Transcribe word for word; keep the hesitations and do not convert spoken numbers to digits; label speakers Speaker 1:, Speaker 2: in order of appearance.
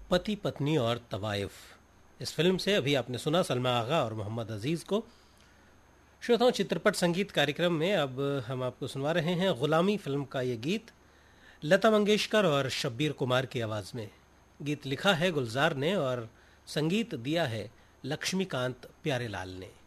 Speaker 1: पति पत्नी और तवाइफ। इस फिल्म से अभी आपने सुना सलमा आगा और मोहम्मद अजीज़ को। श्रोताओं, चित्रपट संगीत कार्यक्रम में अब हम आपको सुनवा रहे हैं गुलामी फिल्म का ये गीत लता मंगेशकर और शब्बीर कुमार की आवाज़ में। गीत लिखा है गुलजार ने और संगीत दिया है लक्ष्मीकांत प्यारेलाल ने।